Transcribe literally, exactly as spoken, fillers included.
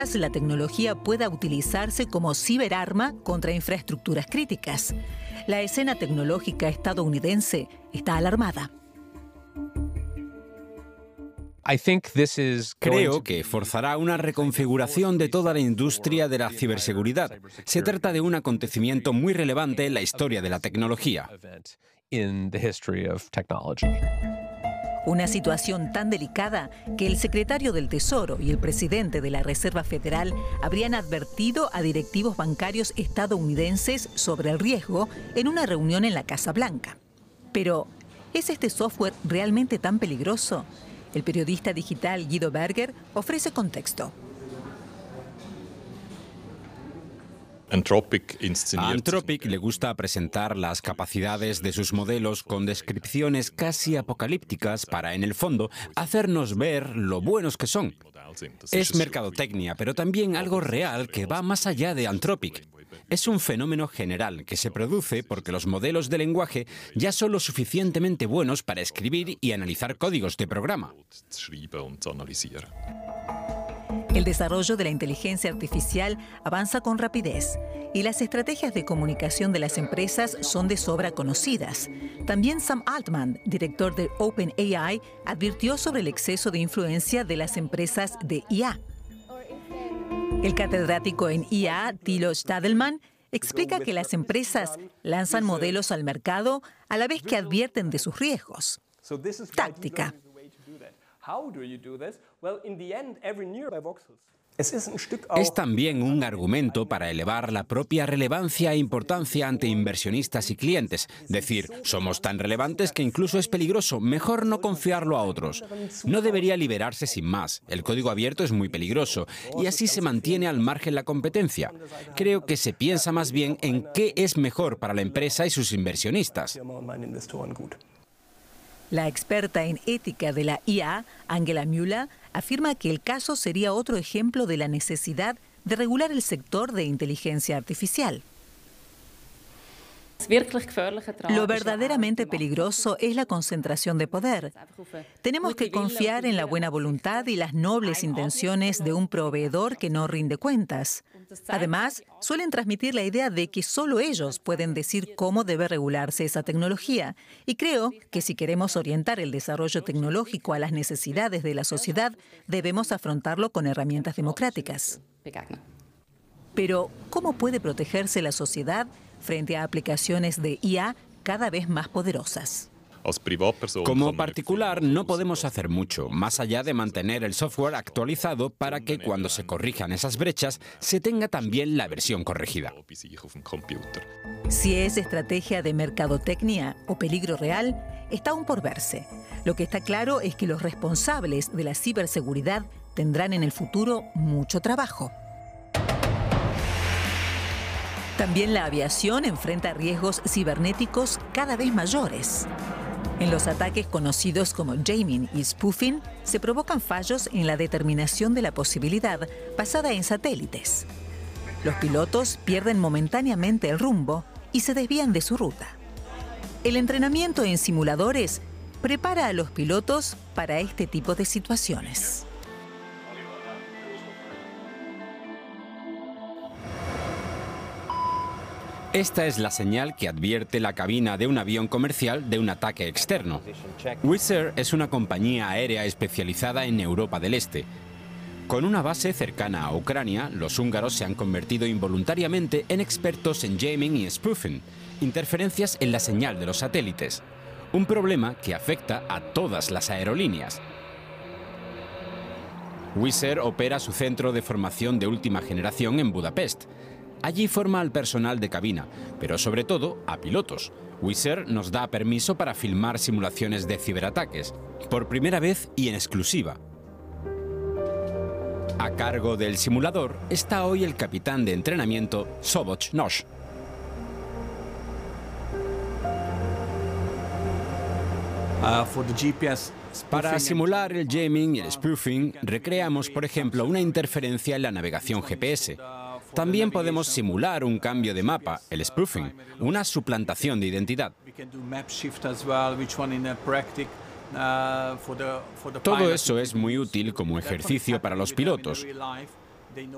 la tecnología pueda utilizarse como ciberarma contra infraestructuras críticas. La escena tecnológica estadounidense está alarmada. Creo que forzará una reconfiguración de toda la industria de la ciberseguridad. Se trata de un acontecimiento muy relevante en la historia de la tecnología. Una situación tan delicada que el secretario del Tesoro y el presidente de la Reserva Federal habrían advertido a directivos bancarios estadounidenses sobre el riesgo en una reunión en la Casa Blanca. Pero, ¿es este software realmente tan peligroso? El periodista digital Guido Berger ofrece contexto. A Anthropic le gusta presentar las capacidades de sus modelos con descripciones casi apocalípticas para, en el fondo, hacernos ver lo buenos que son. Es mercadotecnia, pero también algo real que va más allá de Anthropic. Es un fenómeno general que se produce porque los modelos de lenguaje ya son lo suficientemente buenos para escribir y analizar códigos de programa. El desarrollo de la inteligencia artificial avanza con rapidez y las estrategias de comunicación de las empresas son de sobra conocidas. También Sam Altman, director de OpenAI, advirtió sobre el exceso de influencia de las empresas de I A. El catedrático en I A, Thilo Stadelmann, explica que las empresas lanzan modelos al mercado a la vez que advierten de sus riesgos. Táctica. Es también un argumento para elevar la propia relevancia e importancia ante inversionistas y clientes. Decir, somos tan relevantes que incluso es peligroso, mejor no confiarlo a otros. No debería liberarse sin más. El código abierto es muy peligroso y así se mantiene al margen la competencia. Creo que se piensa más bien en qué es mejor para la empresa y sus inversionistas. La experta en ética de la I A, Angela Müller, afirma que el caso sería otro ejemplo de la necesidad de regular el sector de inteligencia artificial. Lo verdaderamente peligroso es la concentración de poder. Tenemos que confiar en la buena voluntad y las nobles intenciones de un proveedor que no rinde cuentas. Además, suelen transmitir la idea de que solo ellos pueden decir cómo debe regularse esa tecnología. Y creo que si queremos orientar el desarrollo tecnológico a las necesidades de la sociedad, debemos afrontarlo con herramientas democráticas. Pero, ¿cómo puede protegerse la sociedad frente a aplicaciones de I A cada vez más poderosas? Como particular no podemos hacer mucho, más allá de mantener el software actualizado para que cuando se corrijan esas brechas se tenga también la versión corregida. Si es estrategia de mercadotecnia o peligro real, está aún por verse. Lo que está claro es que los responsables de la ciberseguridad tendrán en el futuro mucho trabajo. También la aviación enfrenta riesgos cibernéticos cada vez mayores. En los ataques conocidos como jamming y spoofing, se provocan fallos en la determinación de la posibilidad basada en satélites. Los pilotos pierden momentáneamente el rumbo y se desvían de su ruta. El entrenamiento en simuladores prepara a los pilotos para este tipo de situaciones. Esta es la señal que advierte la cabina de un avión comercial de un ataque externo. Wizz Air es una compañía aérea especializada en Europa del Este. Con una base cercana a Ucrania, los húngaros se han convertido involuntariamente en expertos en jamming y spoofing, interferencias en la señal de los satélites, un problema que afecta a todas las aerolíneas. Wizz Air opera su centro de formación de última generación en Budapest. Allí forma al personal de cabina, pero sobre todo a pilotos. Wizz Air nos da permiso para filmar simulaciones de ciberataques, por primera vez y en exclusiva. A cargo del simulador está hoy el capitán de entrenamiento Soboc Nosh. Para simular el jamming y el spoofing, recreamos, por ejemplo, una interferencia en la navegación G P S. También podemos simular un cambio de mapa, el spoofing, una suplantación de identidad. Todo eso es muy útil como ejercicio para los pilotos.